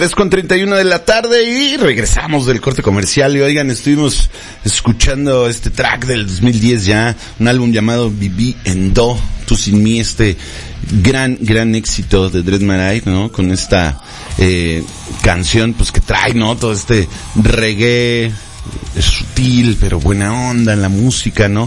3:31 de la tarde y regresamos del corte comercial. Y oigan, estuvimos escuchando este track del 2010 ya, un álbum llamado Viví en Do, Tú sin mí, este gran éxito de Dread Marais, ¿no? Con esta canción pues que trae, ¿no? Todo este reggae sutil pero buena onda en la música, ¿no?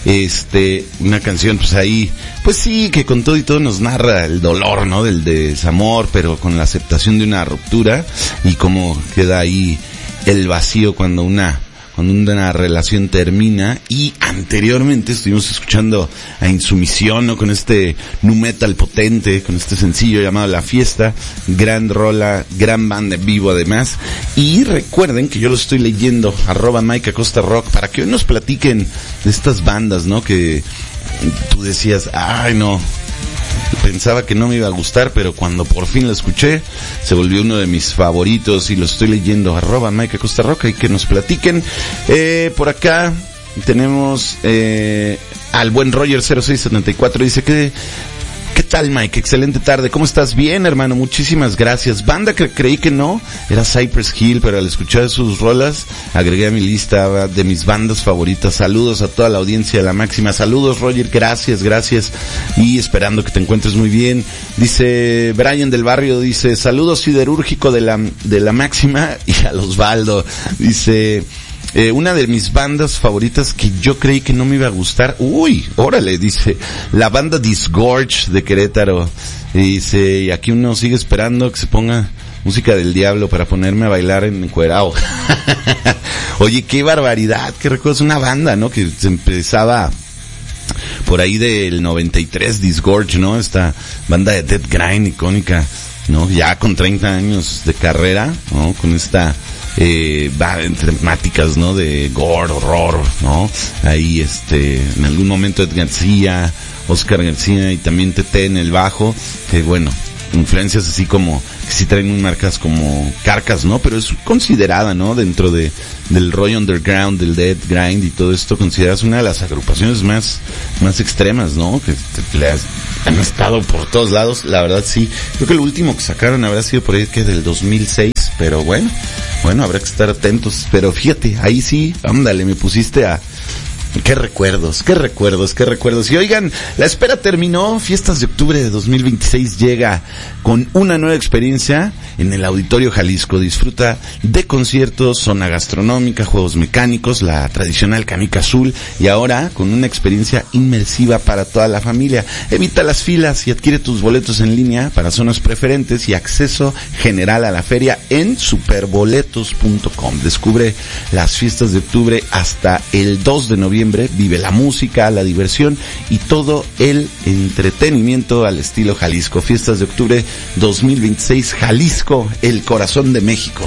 Una canción pues ahí, pues sí, que con todo y todo nos narra el dolor, ¿no? Del desamor, pero con la aceptación de una ruptura y cómo queda ahí el vacío cuando una relación termina. Y anteriormente estuvimos escuchando a Insumisión, ¿no? Con este nu metal potente, con este sencillo llamado La Fiesta, gran rola, gran banda en vivo además. Y recuerden que yo lo estoy leyendo, @MikeAcostaRock, para que hoy nos platiquen de estas bandas, ¿no? Que tú decías, ay no, pensaba que no me iba a gustar, pero cuando por fin lo escuché, se volvió uno de mis favoritos y lo estoy leyendo, @MikeAcostaRock, y que nos platiquen. Por acá tenemos al buen Roger 0674, dice que ¿qué tal, Mike? Excelente tarde. ¿Cómo estás? Bien, hermano. Muchísimas gracias. Banda que creí que no, era Cypress Hill, pero al escuchar sus rolas, agregué a mi lista de mis bandas favoritas. Saludos a toda la audiencia de La Máxima. Saludos, Roger. Gracias. Y esperando que te encuentres muy bien. Dice Brian del Barrio, dice, saludos siderúrgico de la Máxima, y a Osvaldo. Dice, una de mis bandas favoritas que yo creí que no me iba a gustar. Uy, órale, dice, la banda Disgorge de Querétaro. Y dice, y aquí uno sigue esperando que se ponga música del diablo para ponerme a bailar en encuerao. Oye, qué barbaridad, qué recuerdo, es una banda, ¿no? Que se empezaba por ahí del 93, Disgorge, ¿no? Esta banda de death grind icónica, ¿no? Ya con 30 años de carrera, ¿no? Con esta temáticas, ¿no? De gore, horror, ¿no? Ahí en algún momento Ed García, Oscar García y también TT en el bajo, que bueno, influencias así como que sí traen marcas como Carcass, ¿no? Pero es considerada, ¿no? Dentro del rollo underground, del death grind y todo esto, consideras una de las agrupaciones más extremas, ¿no? Que han estado por todos lados, la verdad sí. Creo que lo último que sacaron habrá sido por ahí que del 2006, pero bueno, habrá que estar atentos. Pero fíjate, ahí sí, ándale, me pusiste a... Qué recuerdos. Y oigan, la espera terminó. Fiestas de Octubre de 2026 llega con una nueva experiencia en el Auditorio Jalisco. Disfruta de conciertos, zona gastronómica, juegos mecánicos, la tradicional canica azul y ahora con una experiencia inmersiva para toda la familia. Evita las filas y adquiere tus boletos en línea para zonas preferentes y acceso general a la feria en superboletos.com. Descubre las Fiestas de Octubre hasta el 2 de noviembre. Vive la música, la diversión y todo el entretenimiento al estilo Jalisco. Fiestas de Octubre 2026, Jalisco, el corazón de México.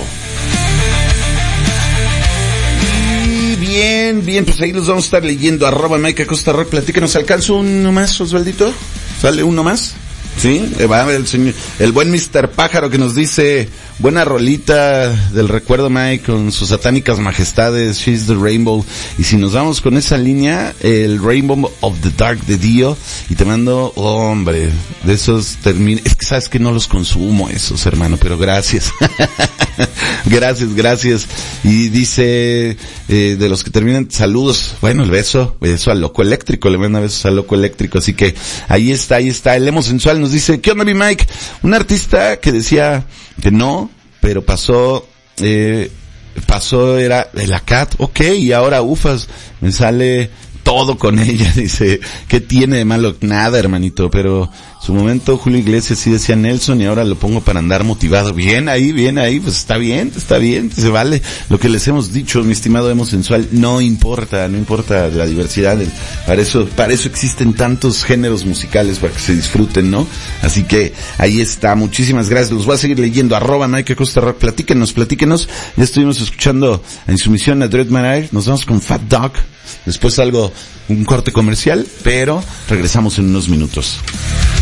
Y bien, pues ahí los vamos a estar leyendo, @MikeAcostaRock. Platícanos, ¿alcanza uno más, Osvaldito? ¿Sale uno más? Sí, va a ver el buen Mr. Pájaro que nos dice, buena rolita del recuerdo, Mike, con sus satánicas majestades, She's the Rainbow. Y si nos vamos con esa línea, el Rainbow of the Dark de Dio, y te mando, hombre, de esos es que sabes que no los consumo esos, hermano, pero gracias. Gracias. Y dice, de los que terminan, saludos, bueno, el beso al Loco Eléctrico, le manda besos al Loco Eléctrico, así que ahí está, el Emo Sensual nos dice, ¿qué onda mi Mike? Un artista que decía que no, pero pasó, era de la Cat, ok, y ahora ufas, me sale todo con ella, dice, ¿qué tiene de malo? Nada, hermanito, pero su momento Julio Iglesias sí decía Nelson y ahora lo pongo para andar motivado. Bien ahí, pues está bien, se vale lo que les hemos dicho, mi estimado Emo Sensual, no importa la diversidad, para eso existen tantos géneros musicales, para que se disfruten, ¿no? Así que ahí está, muchísimas gracias, los voy a seguir leyendo, @MikeAcostaRock, platíquenos, ya estuvimos escuchando a Insumisión, a Dread Marais, nos vamos con Fat Dog, después un corte comercial, pero regresamos en unos minutos.